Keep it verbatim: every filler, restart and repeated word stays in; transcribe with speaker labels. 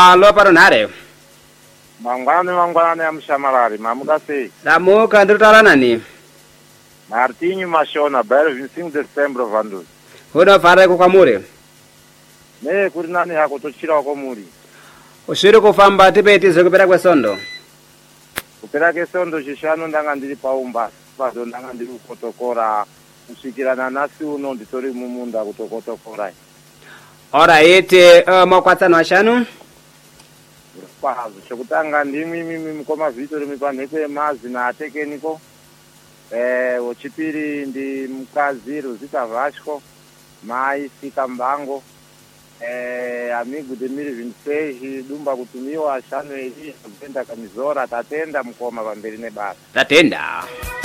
Speaker 1: Alo paronare.
Speaker 2: Mangwane mangwane ya mshamalari mamuka sei.
Speaker 1: Damuka ndrutala nani?
Speaker 2: Martinho Mashona bairro vinte e cinco de setembro vandu.
Speaker 1: Huno fare kukamure.
Speaker 2: Ne kuri nani hako tochira kwa muri.
Speaker 1: Ushiri kufamba tipetize kupera kwesondo.
Speaker 2: Kupera kwesondo shishano ndanga ndiri paumba. Bado ndanga ndiri kutokora kushikirana nasi uno nditori mumunda kutokotokora.
Speaker 1: Ora ite uh, mokwatsano ashanu?
Speaker 2: Pahazo chokutanga ndimi mimi mukoma Vitor mipanhekwe mazi na atekeniko. Eh wechipiri ndi mkazi Rosita Vasco, mai Sika Mbango. Eh amigo de mil e vinte e seis dumba kutumiwa ashano eli kupenda kamizora tatenda mkoma pamberi ne basa.
Speaker 1: Tatenda.